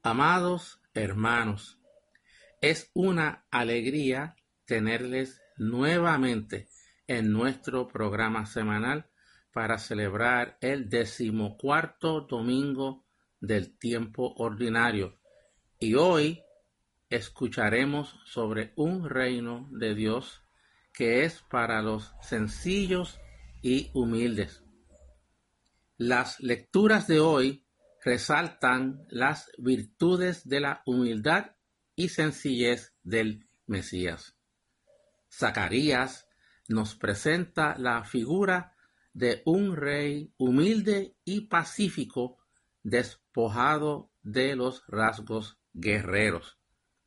Amados hermanos, es una alegría tenerles nuevamente en nuestro programa semanal para celebrar el 14º domingo del tiempo ordinario. Y hoy escucharemos sobre un reino de Dios que es para los sencillos y humildes. Las lecturas de hoy resaltan las virtudes de la humildad y sencillez del Mesías. Zacarías nos presenta la figura de un rey humilde y pacífico, despojado de los rasgos guerreros.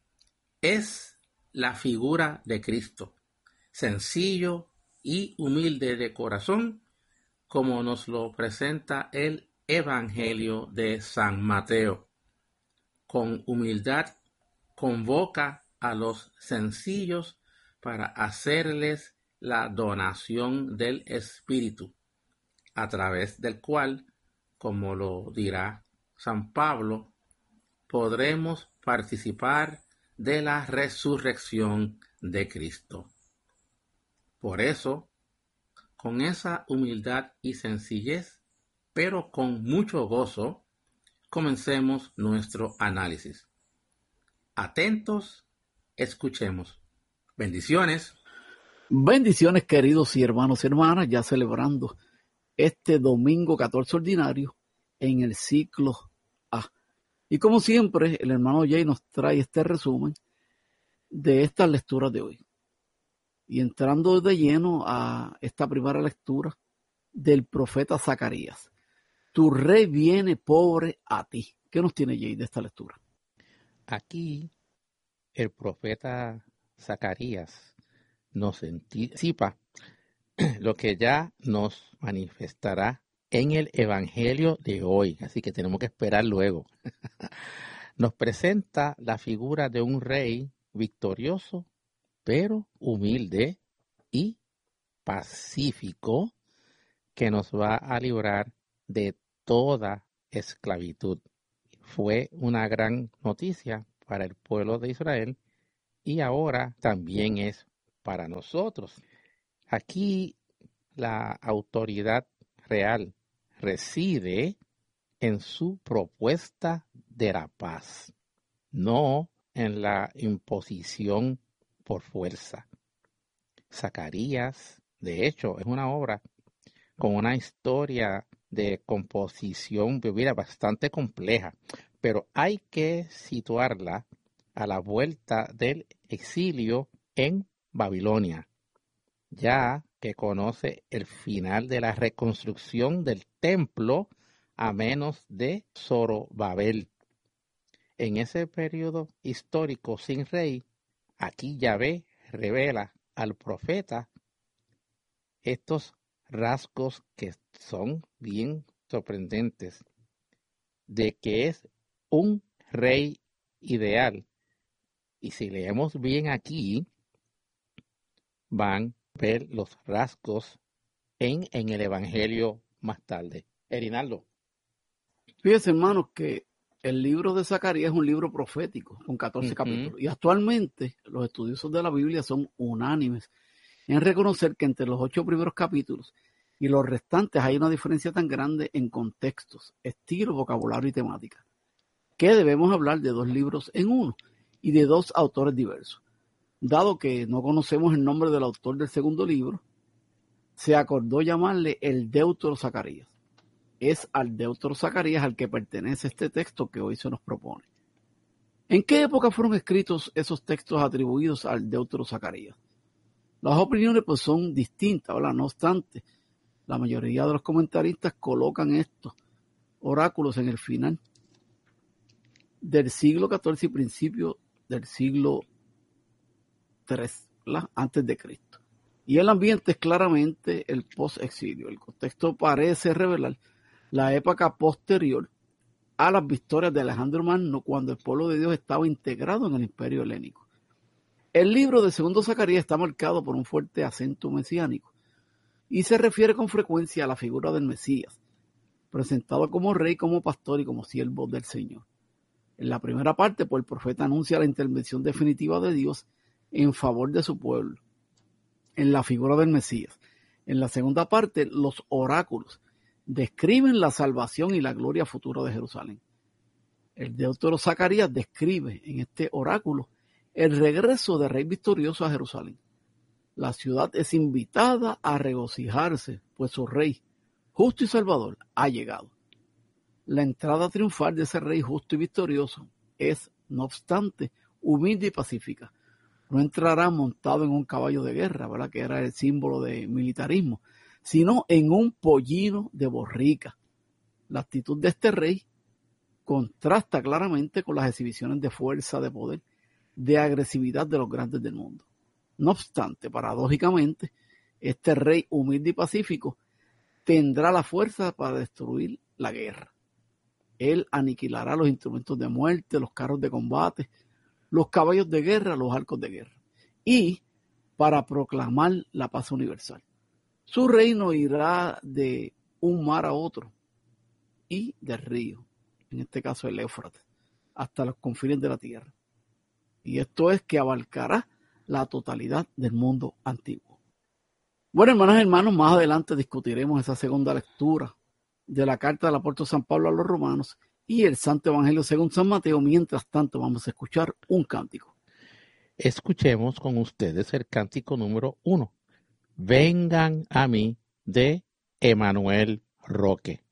Es la figura de Cristo, sencillo y humilde de corazón, como nos lo presenta el Evangelio de San Mateo. Con humildad convoca a los sencillos para hacerles la donación del Espíritu, a través del cual, como lo dirá San Pablo, podremos participar de la resurrección de Cristo. Por eso, con esa humildad y sencillez, pero con mucho gozo, comencemos nuestro análisis. Atentos, escuchemos. Bendiciones. Bendiciones, queridos y hermanos y hermanas, ya celebrando este domingo 14 ordinario en el ciclo A. Y como siempre, el hermano Jay nos trae este resumen de estas lecturas de hoy. Y entrando de lleno a esta primera lectura del profeta Zacarías. Tu rey viene pobre a ti. ¿Qué nos tiene Jay de esta lectura? Aquí el profeta Zacarías nos anticipa lo que ya nos manifestará en el Evangelio de hoy. Así que tenemos que esperar luego. Nos presenta la figura de un rey victorioso, pero humilde y pacífico, que nos va a librar de toda esclavitud. Fue una gran noticia para el pueblo de Israel y ahora también es para nosotros. Aquí la autoridad real reside en su propuesta de la paz, no en la imposición por fuerza. Zacarías, de hecho, es una obra con una historia de composición bíblica bastante compleja, pero hay que situarla a la vuelta del exilio en Babilonia, ya que conoce el final de la reconstrucción del templo a menos de Zorobabel. En ese periodo histórico sin rey, aquí Yahvé revela al profeta estos rasgos que son bien sorprendentes, de que es un rey ideal. Y si leemos bien aquí, van a ver los rasgos en el Evangelio más tarde. Erinaldo. Fíjense, hermanos, que el libro de Zacarías es un libro profético con 14 capítulos. Y actualmente los estudiosos de la Biblia son unánimes en reconocer que entre los 8 primeros capítulos y los restantes hay una diferencia tan grande en contextos, estilo, vocabulario y temática, que debemos hablar de 2 libros en uno y de 2 autores diversos. Dado que no conocemos el nombre del autor del segundo libro, se acordó llamarle el Deutero Zacarías. Es al Deutero Zacarías al que pertenece este texto que hoy se nos propone. ¿En qué época fueron escritos esos textos atribuidos al Deutero Zacarías? Las opiniones pues son distintas, ¿verdad? No obstante, la mayoría de los comentaristas colocan estos oráculos en el final del siglo XIV y principio del siglo III, ¿verdad? Antes de Cristo. Y el ambiente es claramente el post-exilio. El contexto parece revelar la época posterior a las victorias de Alejandro Magno, cuando el pueblo de Dios estaba integrado en el imperio helénico. El libro de segundo Zacarías está marcado por un fuerte acento mesiánico y se refiere con frecuencia a la figura del Mesías, presentado como rey, como pastor y como siervo del Señor. En la primera parte, pues el profeta anuncia la intervención definitiva de Dios en favor de su pueblo, en la figura del Mesías. En la segunda parte, los oráculos describen la salvación y la gloria futura de Jerusalén. El deutero Zacarías describe en este oráculo el regreso del rey victorioso a Jerusalén. La ciudad es invitada a regocijarse, pues su rey, justo y salvador, ha llegado. La entrada triunfal de ese rey justo y victorioso es, no obstante, humilde y pacífica. No entrará montado en un caballo de guerra, ¿verdad?, que era el símbolo de militarismo, sino en un pollino de borrica. La actitud de este rey contrasta claramente con las exhibiciones de fuerza, de poder, de agresividad de los grandes del mundo. No obstante, paradójicamente, este rey humilde y pacífico tendrá la fuerza para destruir la guerra. Él aniquilará los instrumentos de muerte, los carros de combate, los caballos de guerra, los arcos de guerra, y para proclamar la paz universal. Su reino irá de un mar a otro y del río, en este caso el Éufrates, hasta los confines de la tierra. Y esto es que abarcará la totalidad del mundo antiguo. Bueno, hermanas y hermanos, más adelante discutiremos esa segunda lectura de la carta del apóstol San Pablo a los romanos y el Santo Evangelio según San Mateo. Mientras tanto, vamos a escuchar un cántico. Escuchemos con ustedes el cántico número 1. Vengan a mí, de Emanuel Roque.